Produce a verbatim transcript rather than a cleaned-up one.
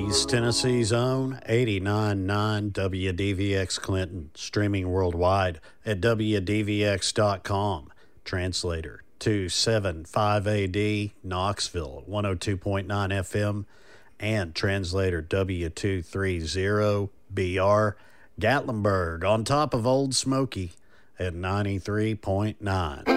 East Tennessee's own eighty-nine point nine W D V X Clinton, streaming worldwide at W D V X dot com. Translator two seventy-five A D, Knoxville, one oh two point nine F M, and translator W two thirty B R, Gatlinburg, on top of Old Smoky at ninety-three point nine.